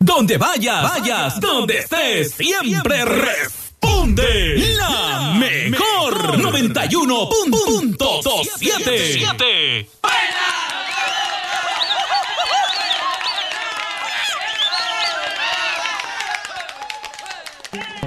Donde vayas, donde estés, siempre responde la mejor 91.7.